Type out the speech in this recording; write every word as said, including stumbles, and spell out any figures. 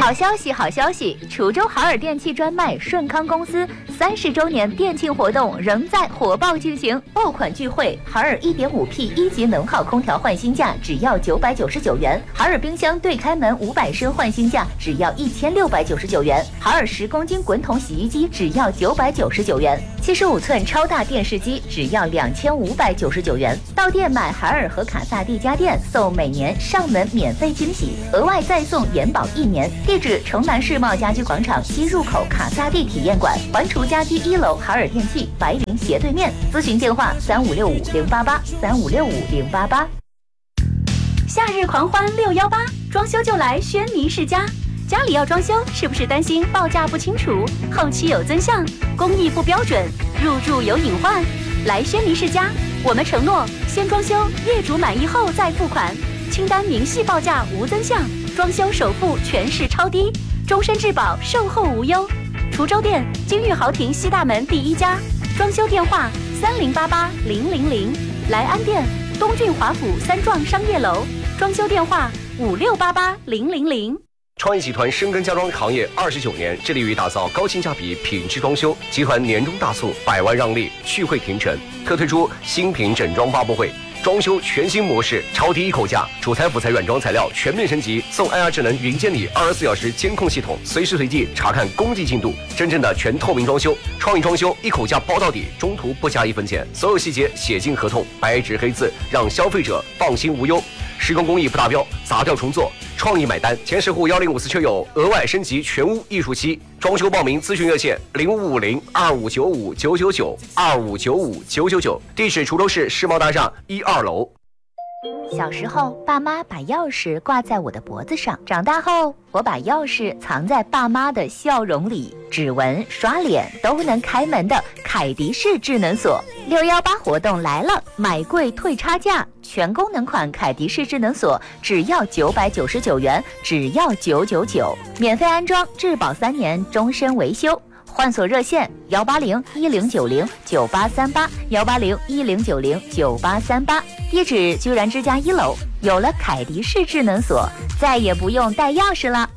好消息，好消息！滁州海尔电器专卖顺康公司三十周年店庆活动仍在火爆进行，爆款聚会，海尔 一点五 P 一级能耗空调换新价只要九百九十九元，海尔冰箱对开门五百升换新价只要一千六百九十九元，海尔十公斤滚筒洗衣机只要九百九十九元，七十五寸超大电视机只要两千五百九十九元。到店买海尔和卡萨帝家电，送每年上门免费惊喜，额外再送延保一年。地址：城南世贸家居广场西入口卡萨帝体验馆，环厨家居一楼海尔电器白云斜对面。咨询电话：三五六五零八八三五六五零八八。夏日狂欢六幺八，装修就来轩尼诗家。家里要装修，是不是担心报价不清楚、后期有增项、工艺不标准、入住有隐患？来轩尼诗家，我们承诺先装修，业主满意后再付款，清单明细报价无增项，装修首付全是超低，终身质保，售后无忧。滁州店金玉豪庭西大门第一家，装修电话三零八八零零零。莱安店东郡华府三幢商业楼，装修电话五六八八零零零。 创意集团深耕家装行业二十九年，致力于打造高性价比品质装修。集团年终大促，百万让利，阙惠庭城，特推出新品整装发布会，装修全新模式，超低一口价，主材辅材软装材料全面升级，送 I R 智能云监理二十四小时监控系统，随时随地查看工地进度，真正的全透明装修。创意装修一口价包到底，中途不加一分钱，所有细节写进合同，白纸黑字，让消费者放心无忧。施工工艺不达标，砸掉重做，创意买单。前十户幺零五四车友额外升级全屋艺术漆，装修报名咨询热线零五五零二五九五九九九二五九五九九九，地址滁州市世贸大厦一二楼。 小时候，爸妈把钥匙挂在我的脖子上；长大后，我把钥匙藏在爸妈的笑容里。指纹、刷脸都能开门的凯迪式智能锁，六幺八活动来了，买贵退差价，全功能款凯迪式智能锁只要九百九十九元，只要九九九，免费安装，质保三年，终身维修。换锁热线幺八零一零九零九八三八幺八零一零九零九八三八，地址居然之家一楼。有了凯迪式智能锁，再也不用带钥匙了。